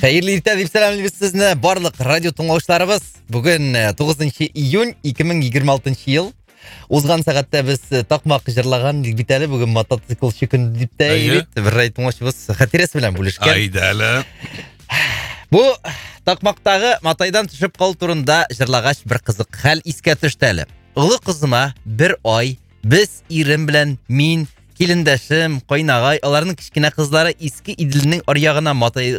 Xayrli erta деп сәлемлейміз сізні барлық радио тыңдаушыларыбыз. Бүгін 9 июнь 2026 ел. Озған сағатта біз тақмақ жырлаған бітәлі бүгін мотоциклші күн деп те бір айтмашыбыз қатересі білән бөлішкен. Айдалы. Бұл тақмақтағы матайдан түшіп қал турында жырлағаш бір қызық хәл искә төштәлі. Ұлы қызыма бір ай біз ирем білән мин келіндәшім, қойнағай, оларының кішкене қызлары ескі иділінің арияғына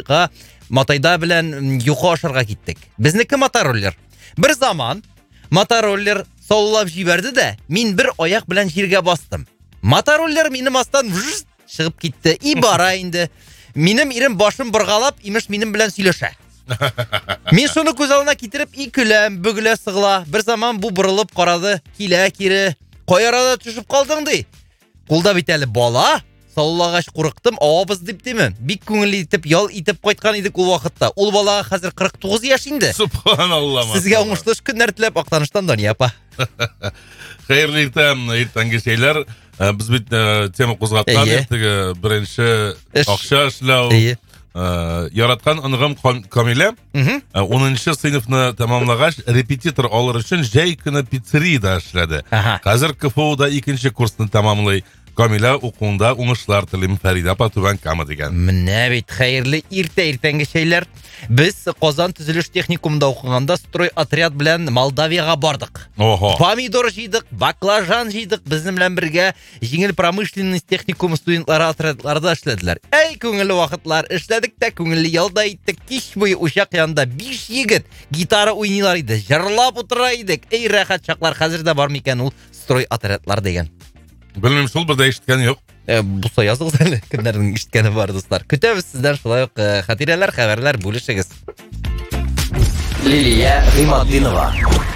матайда білән юқы ашарға кеттік. Бізнекі мотороллер. Бір заман мотороллер саулап жиберді де, мен бір аяқ білән жерге бастым. Мотороллер менің астан шығып кетті. И бара енді. Менің ирім башым бұрғалап, имеш менің білән сөйлеша. Мен соны көз алына кетіріп, и күләм, бүгілі сығыла. Бір заман бұл бұрылып қарады, келе кері, қойарада түшіп қалдың дей. Қолда бетәлі бала, саулағаш қорықтым, ауабыз деп демен. Бик көңілі етіп, ял етіп қайтқан едік ол вақытта. Ол балаға қазір 49 яш енді. Субханалла. Сізге оңышлы күндер тілеп, ақтаныштан Дания апа. Қайырлы ертаңғы шейлер. Біз бет тема қозғатқан ертігі бірінші ақша ішлау. Яратқан анығым Камиле 10-шы сыйныфны тамамлағаш репетитор алыр үшін жай күні пиццерияда эшләде. Қазір КФУда 2-ші курсны тамамлай. Камиле оқуында уңышлар тілім Фәрида апа түбән камы деген. Міне бейт, қайырлы ертеңгі шейлер. Біз Қозан түзіліш техникумда оқығанда строй отряд білән Молдавияға бардық. Помидор жидық, баклажан жидық. Біздің білән бірге жеңіл промышленность техникум студентлары отрядларда эшләділер. Әй, көңілі вақытлар эшләдік тә, көңілі ялда еттік. Кеш бойы ушақ янда 5 егіт гитара ойнайлар еді, жырлап отыра едік. Әй, рахат шақлар, қазірде бар мекен ол строй отрядлар деген. Білмейм, сол бірде ештікен жоқ. Бұса yazық сәлі күндердің ештікені бар достар. Күтеміз сізден шылай қатирелер, хабарлар бөлішігіз. Лилия Ғимаддинова